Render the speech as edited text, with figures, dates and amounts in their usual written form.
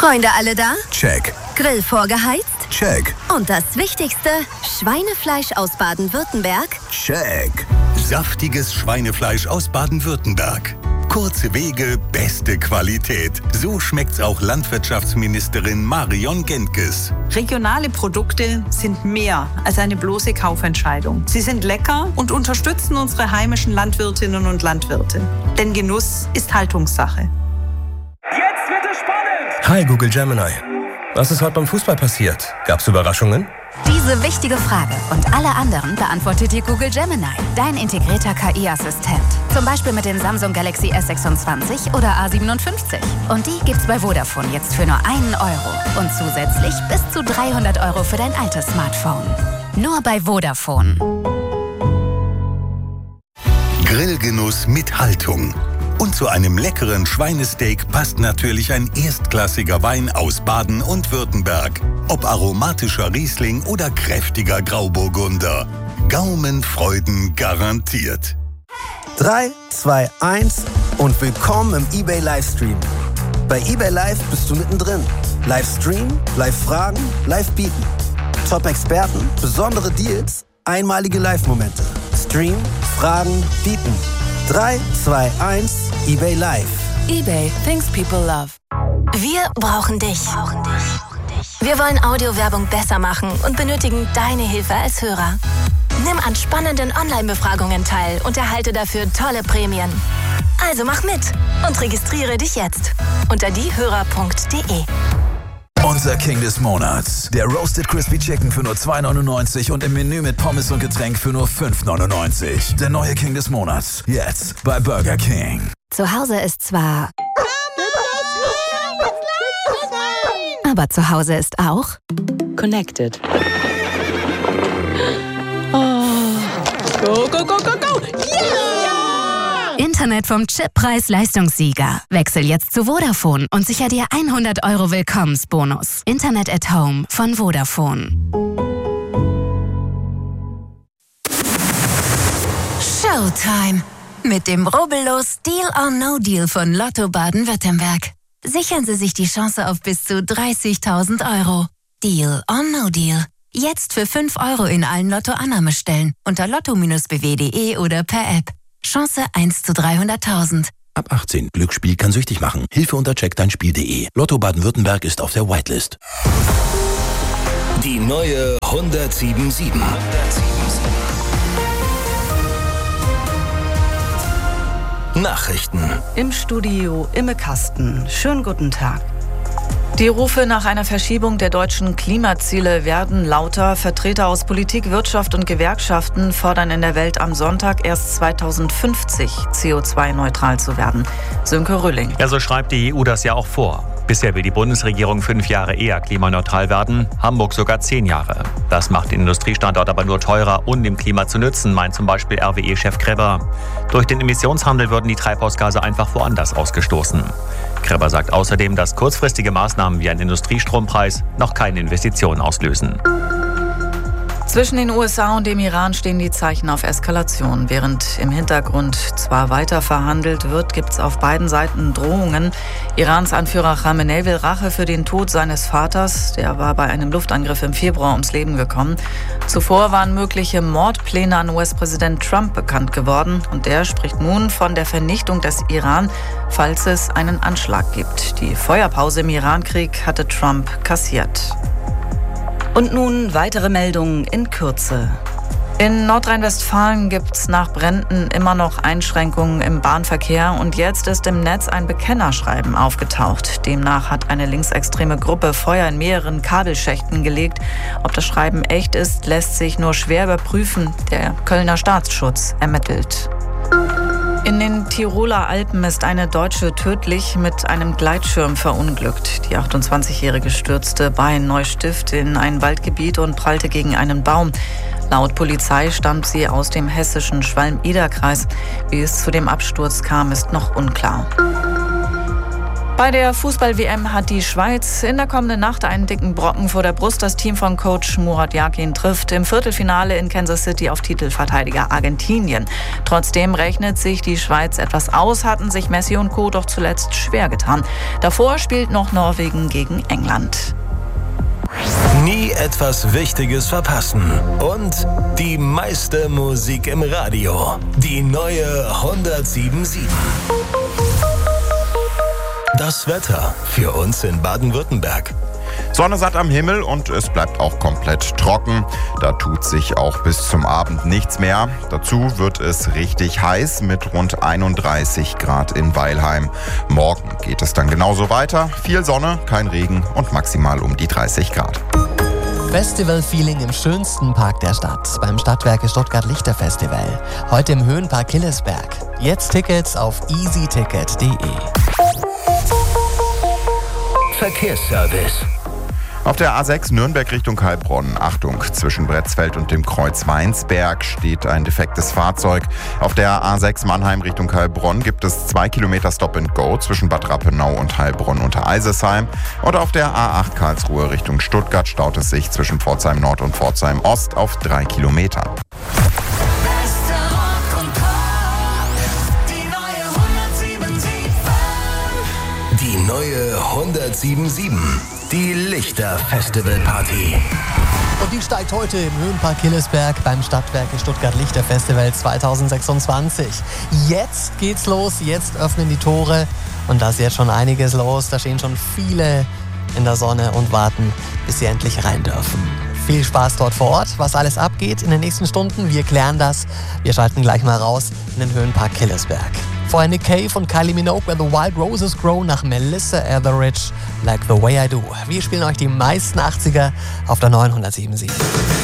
Freunde alle da? Check. Grill vorgeheizt? Check. Und das Wichtigste, Schweinefleisch aus Baden-Württemberg? Check. Saftiges Schweinefleisch aus Baden-Württemberg. Kurze Wege, beste Qualität. So schmeckt's auch Landwirtschaftsministerin Marion Gentges. Regionale Produkte sind mehr als eine bloße Kaufentscheidung. Sie sind lecker und unterstützen unsere heimischen Landwirtinnen und Landwirte. Denn Genuss ist Haltungssache. Jetzt wird es spannend! Hi Google Gemini. Was ist heute beim Fußball passiert? Gab's Überraschungen? Diese wichtige Frage und alle anderen beantwortet dir Google Gemini, dein integrierter KI-Assistent. Zum Beispiel mit dem Samsung Galaxy S26 oder A57. Und die gibt's bei Vodafone jetzt für nur €1. Und zusätzlich bis zu €300 für dein altes Smartphone. Nur bei Vodafone. Grillgenuss mit Haltung. Und zu einem leckeren Schweinesteak passt natürlich ein erstklassiger Wein aus Baden und Württemberg. Ob aromatischer Riesling oder kräftiger Grauburgunder. Gaumenfreuden garantiert. 3, 2, 1 und willkommen im eBay Livestream. Bei eBay Live bist du mittendrin. Livestream, Live-Fragen, Live-Bieten. Top-Experten, besondere Deals, einmalige Live-Momente. Stream, Fragen, Bieten. 3, 2, 1, eBay Live. eBay, things people love. Wir brauchen dich. Wir wollen Audiowerbung besser machen und benötigen deine Hilfe als Hörer. Nimm an spannenden Online-Befragungen teil und erhalte dafür tolle Prämien. Also mach mit und registriere dich jetzt unter diehörer.de. Unser King des Monats. Der Roasted Crispy Chicken für nur $2,99 und im Menü mit Pommes und Getränk für nur $5,99. Der neue King des Monats. Jetzt bei Burger King. Zu Hause ist zwar... Aber zu Hause ist auch... Connected. Oh. Go, go, go, go, go! Yeah! Internet vom Chippreis-Leistungssieger. Wechsel jetzt zu Vodafone und sicher dir €100 Willkommensbonus. Internet at Home von Vodafone. Showtime. Mit dem rubbellos Deal or No Deal von Lotto Baden-Württemberg. Sichern Sie sich die Chance auf bis zu €30.000. Deal or No Deal. Jetzt für €5 in allen Lotto-Annahmestellen unter lotto-bw.de oder per App. Chance 1 zu 300.000. Ab 18. Glücksspiel kann süchtig machen. Hilfe unter checkdeinspiel.de. Lotto Baden-Württemberg ist auf der Whitelist. Die neue 107.7. Nachrichten. Im Studio Imme Kasten. Schönen guten Tag. Die Rufe nach einer Verschiebung der deutschen Klimaziele werden lauter. Vertreter aus Politik, Wirtschaft und Gewerkschaften fordern in der Welt am Sonntag erst 2050 CO2-neutral zu werden. Sönke Rülling. Ja, so schreibt die EU das ja auch vor. Bisher will die Bundesregierung 5 Jahre eher klimaneutral werden, Hamburg sogar 10 Jahre. Das macht den Industriestandort aber nur teurer, um dem Klima zu nützen, meint zum Beispiel RWE-Chef Kreber. Durch den Emissionshandel würden die Treibhausgase einfach woanders ausgestoßen. Kreber sagt außerdem, dass kurzfristige Maßnahmen wie ein Industriestrompreis noch keine Investitionen auslösen. Zwischen den USA und dem Iran stehen die Zeichen auf Eskalation. Während im Hintergrund zwar weiter verhandelt wird, gibt es auf beiden Seiten Drohungen. Irans Anführer Khamenei will Rache für den Tod seines Vaters. Der war bei einem Luftangriff im Februar ums Leben gekommen. Zuvor waren mögliche Mordpläne an US-Präsident Trump bekannt geworden. Und der spricht nun von der Vernichtung des Iran, falls es einen Anschlag gibt. Die Feuerpause im Irankrieg hatte Trump kassiert. Und nun weitere Meldungen in Kürze. In Nordrhein-Westfalen gibt es nach Bränden immer noch Einschränkungen im Bahnverkehr und jetzt ist im Netz ein Bekennerschreiben aufgetaucht. Demnach hat eine linksextreme Gruppe Feuer in mehreren Kabelschächten gelegt. Ob das Schreiben echt ist, lässt sich nur schwer überprüfen. Der Kölner Staatsschutz ermittelt. In den Tiroler Alpen ist eine Deutsche tödlich mit einem Gleitschirm verunglückt. Die 28-Jährige stürzte bei Neustift in ein Waldgebiet und prallte gegen einen Baum. Laut Polizei stammt sie aus dem hessischen Schwalm-Eder-Kreis. Wie es zu dem Absturz kam, ist noch unklar. Bei der Fußball-WM hat die Schweiz in der kommenden Nacht einen dicken Brocken vor der Brust. Das Team von Coach Murat Yakin trifft im Viertelfinale in Kansas City auf Titelverteidiger Argentinien. Trotzdem rechnet sich die Schweiz etwas aus, hatten sich Messi und Co. doch zuletzt schwer getan. Davor spielt noch Norwegen gegen England. Nie etwas Wichtiges verpassen. Und die meiste Musik im Radio. Die neue 107.7. Das Wetter für uns in Baden-Württemberg. Sonne satt am Himmel und es bleibt auch komplett trocken. Da tut sich auch bis zum Abend nichts mehr. Dazu wird es richtig heiß mit rund 31 Grad in Weilheim. Morgen geht es dann genauso weiter. Viel Sonne, kein Regen und maximal um die 30 Grad. Festival-Feeling im schönsten Park der Stadt, beim Stadtwerke Stuttgart Lichterfestival. Heute im Höhenpark Killesberg. Jetzt Tickets auf easyticket.de. Verkehrsservice. Auf der A6 Nürnberg Richtung Heilbronn, Achtung, zwischen Bretzfeld und dem Kreuz Weinsberg steht ein defektes Fahrzeug. Auf der A6 Mannheim Richtung Heilbronn gibt es 2 Kilometer Stop-and-Go zwischen Bad Rappenau und Heilbronn unter Eisesheim. Und auf der A8 Karlsruhe Richtung Stuttgart staut es sich zwischen Pforzheim Nord und Pforzheim Ost auf 3 Kilometern. Die neue 107.7. Die Lichter-Festival-Party. Und die steigt heute im Höhenpark Killesberg beim Stadtwerke Stuttgart Lichterfestival 2026. Jetzt geht's los, jetzt öffnen die Tore und da ist jetzt schon einiges los. Da stehen schon viele in der Sonne und warten, bis sie endlich rein dürfen. Viel Spaß dort vor Ort, was alles abgeht in den nächsten Stunden. Wir klären das. Wir schalten gleich mal raus in den Höhenpark Killesberg. Vorher Nick Cave und Kylie Minogue, Where the Wild Roses Grow nach Melissa Etheridge, Like the Way I Do. Wir spielen euch die meisten 80er auf der 907.7.